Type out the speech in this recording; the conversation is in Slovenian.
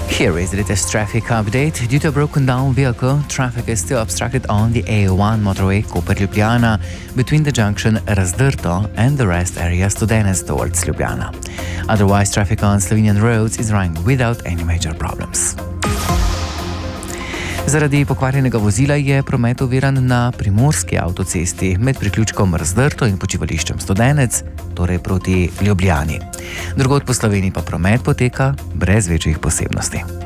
Here is the latest traffic update. Due to a broken down vehicle, traffic is still obstructed on the A1 motorway Koper-Ljubljana between the junction Razdrto and the rest area Studenec towards Ljubljana. Otherwise, traffic on Slovenian roads is running without any major problems. Zaradi pokvarjenega vozila je promet oviran na primorski avtocesti med priključkom Razdrto in počivališčem Studenec, torej proti Ljubljani. Drugod po Sloveniji pa promet poteka brez večjih posebnosti.